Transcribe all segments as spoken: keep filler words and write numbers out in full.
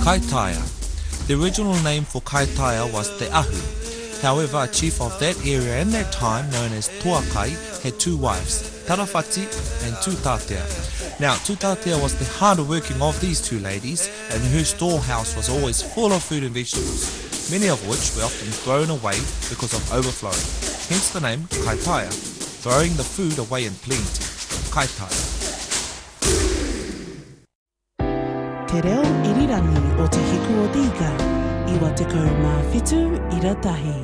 Kaitaia. The original name for Kaitaia was Te Ahu. However, a chief of that area in that time, known as Tuakai, had two wives, Tarawhati and Tutatea. Now, Tutatea was the harder working of these two ladies, and her storehouse was always full of food and vegetables, many of which were often thrown away because of overflowing. Hence the name Kaitaia, throwing the food away in plenty. Kaitaia. Te reo irirangi o te hiku o Tika, iwa te kaumā whitu ira tahi.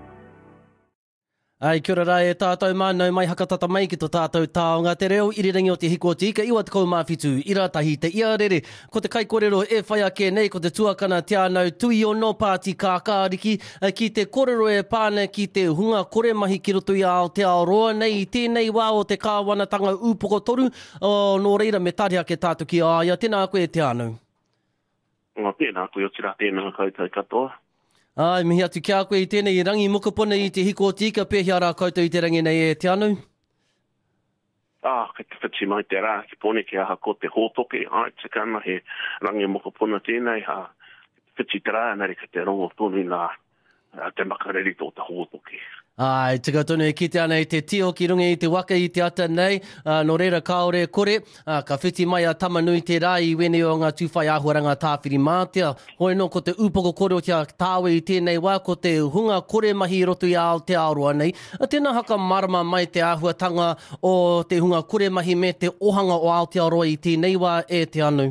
Ai, kia ora rā e tātou mānau mai hakatata mai ki tō tātou tāonga. Te reo irirangi o te hiko o tika, iwa te kaumāwhitu, ira tahi te ia rere. Ko te kaikorero e whai ake nei, ko te tuakana te anau tui o no pāti kākāriki, ki te korero e pāne ki te hunga kore mahi ki roto i Aotearoa nei, i tēnei wā o te kāwanatanga upoko toru, o nō reira me tari ake tātou ki aia. Tēnā koe te anau. Ngā tēnā koe o tira tēnā koutou katoa. Ai, mihi atu kia koe i tēnei rangi mokopuna i te hiko o tika, pēhia rā koutou i te rangi nei e te anau? Ah, kei te whiti mai te rā, ki pone ki aha ko te hōtoke, ai, tika ana he rangi mokopuna tēnei, ha, whiti te rā, nari ka te rongo tonu nā, te makareri tō te hōtoke. Ai, tika tonu e kite ana i te tio ki runga i te waka i te ata nei, uh, no reira kaore kore, uh, ka whiti mai a tamanui te rā i wene o ngā tūwhai āhuaranga tāwhiri mātea. Hoi no ko te upoko kore o te tāwe i tēnei wā, ko te hunga kore mahi roto i Aotearoa nei. Tēnā haka marama mai te āhuatanga o te hunga kore mahi me te ohanga o Aotearoa i tēnei wā e te anu.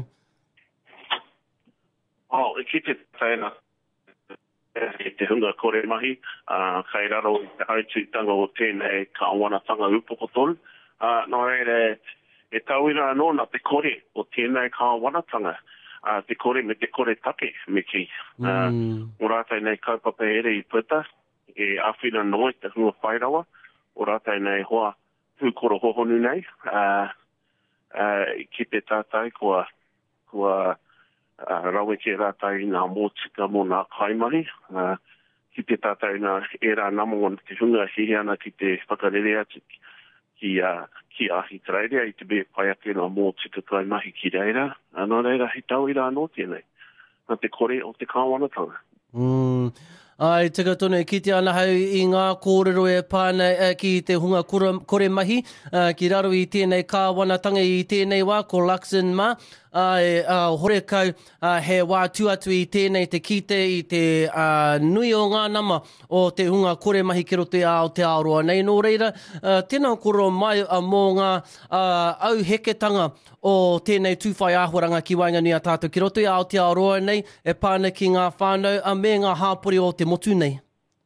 Oh, e ki te whaena. E te hunga kore mahi, uh, kai raro i te haututanga o tēnei ka wanatanga upoko tonu. Uh, no reire, e tauira anō na te kore o tēnei ka wanatanga, uh, te kore me te kore take me ki. Uh, mm. O rātai nei kaupapa ere i puta, e awhina noi te hunga whairawa, o rātai nei hoa pūkoro hohonu nei, uh, uh, ki te tātai kua, kua Uh, rawe ke rātai nā mōtika mō nā kaimahi, uh, ki te tātai nā era namongo te hunga hihi ana ki te whakarere atu ki, uh, ki ahi trairea i te be pai ake nā mōtika kaimahi ki reira. Anō reira he tau i rā nō tēnei, nā te kore o te kāwanatanga. Mm. Ai, tika tonu e kite ana hau i ngā kōrero e pāna uh, ki te hunga kore, kore mahi, uh, ki raro i tēnei kāwanatanga i tēnei wā, ko Luxon mā. Ai, uh, hore kau uh, he wā tuatu i tēnei te kite i te uh, nui o ngā nama o te hunga kore mahi ki roto i Aotearoa. Nei, nō reira, uh, tēnā koro mai uh, mō ngā uh, au heketanga o tēnei tūwhai āhuaranga ki Wainganui a tātou ki roto i Aotearoa nei, e pāna ki ngā whānau, a me ngā hāpori o te motu nei.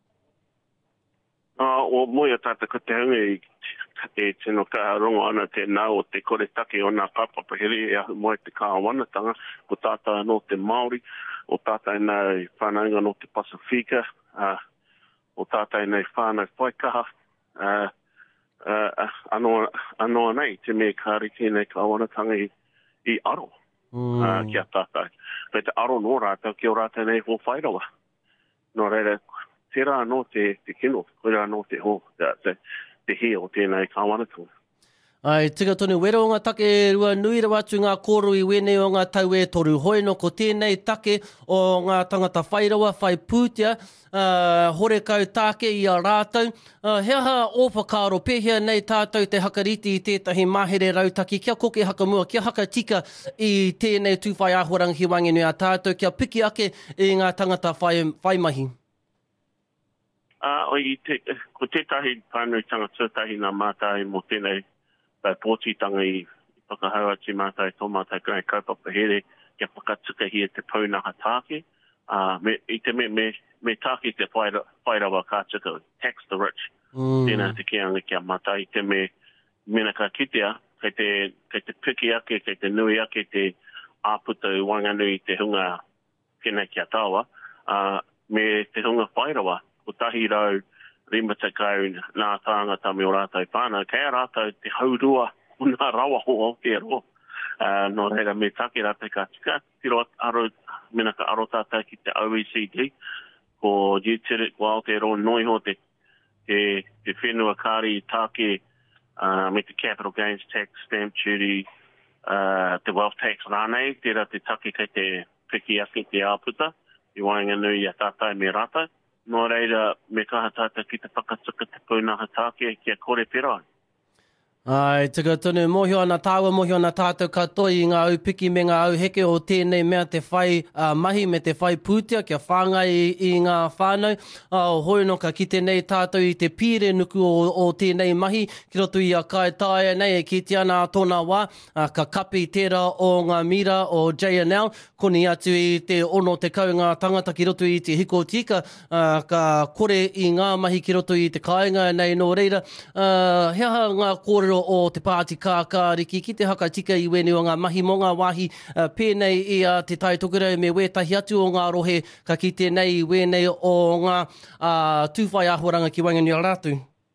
Uh, o moia tātou ko te hunga i e tino ka rongo ana te nau o te kore take o nā papapahiri e ahu mai te kāwanatanga, ko tātai no te Māori, o tātai nei whānaunga no te Pasifika, uh, o tātai nei whānau whaikaha, uh, uh, anoa, anoa nei te me kāriki nei kāwanatanga i, i aro, mm. uh, kia tātai. Pei te aro no rātau ki o rātai nei ho whairawa. No reira, te rā no te, te kino, koe rā no te ho, te, te te he o tēnei kāwanatanga. Ai, tika tonu, wera o ngā take rua nui rawa atu ngā kōru i wene o ngā tau e toru. Hoi no ko tēnei take o ngā tangata whairawa, whai pūtia, uh, hore kau tāke i a rātau. Uh, he aha ōwhakaro, pēhea nei tātou te hakariti i tētahi mahere rautaki, kia koke hakamua, kia haka tika i tēnei tūwhai āhuaranga hi Wainganui a tātou, kia piki ake i ngā tangata whai, whai mahi. Uh, i te, ko tētahi pānui tanga tūtahi nā mātai mo tēnei tai pōtitanga i whakahau ati mātai tō mātai kai kaupapa here kia whakatuka hi e te paunaka tāke. Uh, me, I te me, me, me tāke te whaira, whairawa kātuka, tax the rich. Mm. Tēnā te keanga kia mātai, te me mena ka kitea, kei te, kei te piki ake, kei te nui ake te āputa Wainganui te hunga kena kia tāua, uh, me te hunga whairawa. Ko tahi rau rima te kau nā tāngata me o rātou whānau, kei a rātou te haurua o nā rawa ho Aotearoa. Uh, no reira me take rā te ka tika, tiro aro, mena ka aro tātou ki te O E C D, ko Utirit ko Aotearoa noiho te, te, te whenua kāri i tāke uh, me te capital gains tax, stamp duty, uh, te wealth tax rānei, tērā te take kei te piki ake te āputa, i wainga nui a tātai me rātai. Nō reira, me kaha tātai ki te whakatuka te pūnaha tāke kia kore perai. Ai, tika tonu, mohio ana tāua, mohio ana tātou katoa i ngā au piki me ngā au heke o tēnei mea te whai uh, mahi me te whai pūtia kia whāngai i, i ngā whānau. Uh, hoi no ka ki tēnei tātou i te pire nuku o, o tēnei mahi, ki roto i a kai tāia nei e ki te ana tōna wā, uh, ka kapi tērā o ngā mira o J N L, koni atu i te ono te kau ngā tangata ki roto i te hiko tika, uh, ka kore i ngā mahi ki roto i te kāinga nei nō reira. Uh, hea ngā kōrero o te pāti kākāriki ki te haka tika i wene o ngā mahi mo ngā wāhi uh, pēnei i uh, te tai tukurau me wētahi atu o ngā rohe ka ki tēnei i wene o ngā uh, tūwhai āhuaranga ki Wainganui rātu.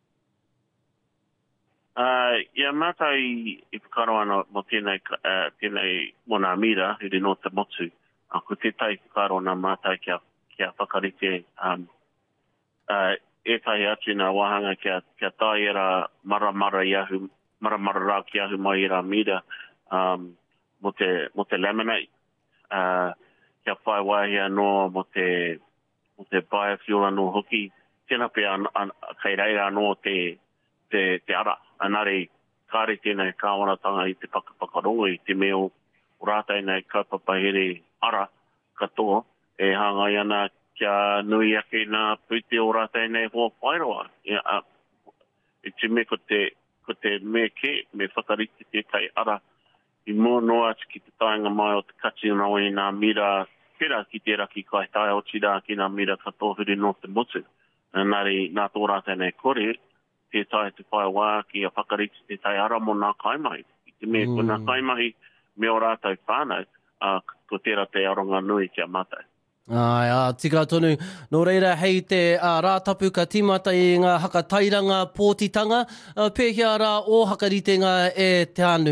Uh, ia mata i, i whakaro ana mo tēnei, uh, tēnei mona mira i rino te motu. Uh, ko te tai whakaro na mātai kia, kia whakarite um, uh, e tai atu nā wahanga kia, kia tai era mara mara iahu, mara mara rā ki ahu mai era mira um, mo, te, mo te laminate. Uh, kia whai wahia no mo te, mo te biofuel anō hoki. Tēnā pia an, an, kei reira anō te, te, te ara. Anare, kāre tēnei kāwanatanga i te pakapakarongo i te meo o rātai nei kaupapa here ara katoa e hangai ana kia nui ake nā pute o rātai nei hoa whairoa. E, uh, e te me ko te, ko te me ke, me whakarite te kai ara i mō noa ki te tainga mai o te kati raui nā mira pera ki te raki kai tai o tira ki nā mira katoa huri no te motu. Nāri nā tō rātai nei kore, te tai te whai wā ki a whakarite te tai ara mo nā kaimahi. I te me mm. ko nā kaimahi me o rātai whānau, uh, ko tērā te aronga nui kia mātai. Ai, a, tika tonu. Nō reira, hei te uh, rātapu ka timata i ngā hakatairanga pōtitanga, uh, pēhia rā o hakaritenga e te anu.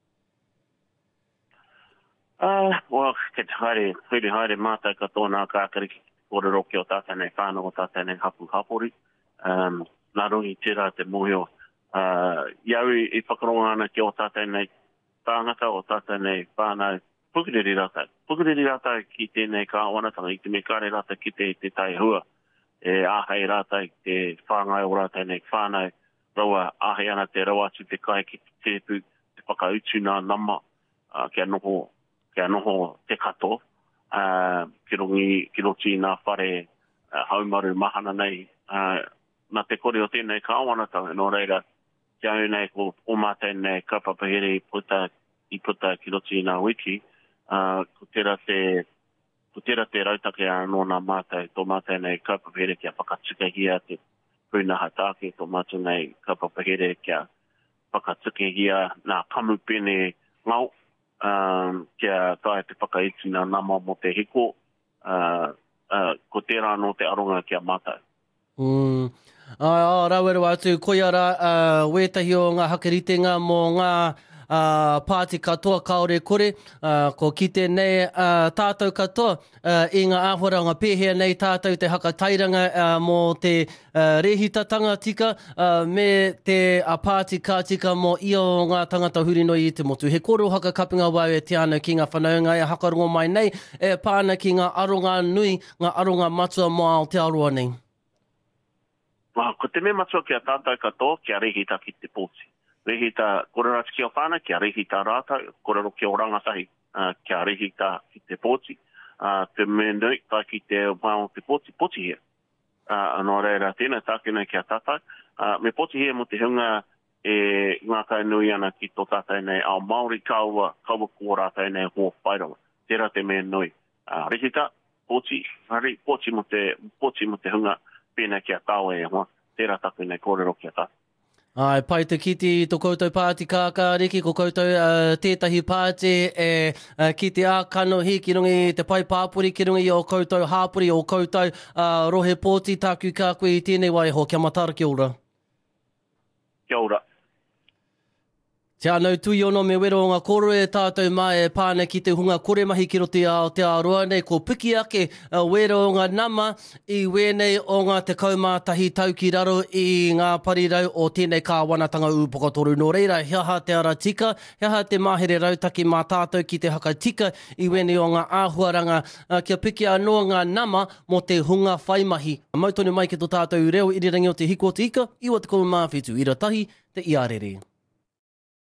Uh, well, ke te haere, whiri haere mātai ka tōna kākariki kōrero ki o tātai nei whānau o tātai nei hapu hapori. Um, nā rungi tērā te mohio. Uh, iau i whakaronga ana ki o tātai nei tāngata o tātai nei whānau Pukuriri rata. Pukuriri rata ki tēnei kāwanatanga, i te me kāre rata ki te, te tai hua. E āhei rata i te whāngai o rata nei whānau. Raua āhei ana te rawa atu te kai ki te tēpu, te whakautu nā nama, uh, kia noho, kia noho te kato. Uh, ki rongi, ki roti nā whare uh, haumaru mahana nei. Uh, nā te kore o tēnei kāwanatanga, nō reira, kia au nei ko o mātai nei kaupapa here i puta, i puta ki roti nā wiki. Uh, ko tērā te, ko tērā te rautake anō nā mātai, tō mātai nei kaupapere kia whakatukehia te pūnaha tāke, tō mātai nei kaupapere kia whakatukehia nā kamupene ngau, um, kia tae te whakaitu nā nama mo te hiko, uh, uh, ko tērā anō te aronga kia mātai. Mm. Uh, Rauero atu, koiara, uh, wētahi o ngā hakaritenga mō ngā Uh, pāti katoa kaore kore, uh, ko ki tēnei uh, tātou katoa, uh, i ngā āhoranga pēhea nei tātou te hakatairanga uh, mō te uh, rehitatanga tika, uh, me te uh, pāti kātika mō ia o ngā tangata hurinoi i te motu. He koro haka kapinga wau e te ana ki ngā whanaunga e hakarongo mai nei, e pāna ki ngā aronga nui, ngā aronga matua mō Aotearoa nei. Wow, ko te me matua ki a tātou katoa, ki a rehita ki te pōti. Rehita korerati ki o whāna, kia rehita rāta, korero ki o rangatahi, uh, kia rehita ki te pōti. Uh, te menui, tā ki te māo te pōti, pōti hea. Uh, anō reira tēnā, tāke nei kia tātai. Uh, me pōti hea mo te hunga e ngā kai nui ana ki tō tātai nei ao Māori kaua, kaua kua rātai nei hoa whaironga. Tērā te menui. Uh, rehita, pōti, hari, pōti mo te, pōti mo te hunga, pēnei kia tāua e hoa. Tērā tāke nei korero kia tātai. Ai, pai te kiti tō koutou pāti kākāriki, ko koutou uh, tētahi pāti e uh, ki te ākanohi, ki rungi te pai pāpuri, ki rungi o koutou hāpuri, o koutou uh, rohe pōti, tāku kā koe i tēnei waiho, kia matara, kia ora. Kia ora. Te anau tui ono me wero o ngā koro e tātou mai e pāne ki te hunga kore mahi ki roti ao te aroa nei ko piki ake uh, wero o ngā nama i wenei o ngā te kaumātahi tau ki raro i ngā parirau o tēnei kāwanatanga upokatoru. Nō reira, hiaha te ara tika, hiaha te mahere rautaki mā tātou ki te haka tika i wenei o ngā āhuaranga uh, kia piki anō ngā nama mo te hunga whaimahi. Mautonu mai ki tō tātou reo irirangi o te hiko o te ika, iwa te kaumāwhitu, ira tahi, te iarere.